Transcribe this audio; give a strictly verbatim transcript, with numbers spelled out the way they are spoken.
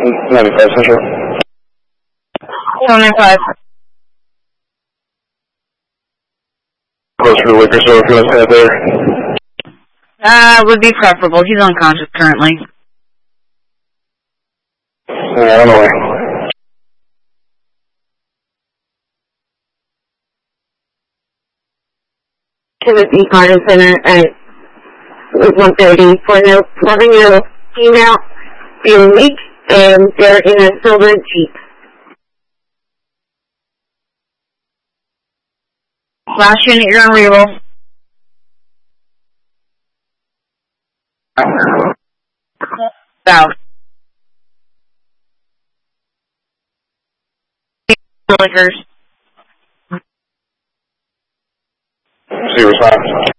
ninety-five Central. one ninety-five. Close for the liquor store if you want to head there. Uh, would be preferable. He's unconscious currently. Yeah, on the way. Timothy Garden Center at one thirty for an eleven-year-old female feeling weak, and they're in a silver Jeep. Last unit, you're on reroll. South. Liquors. See response.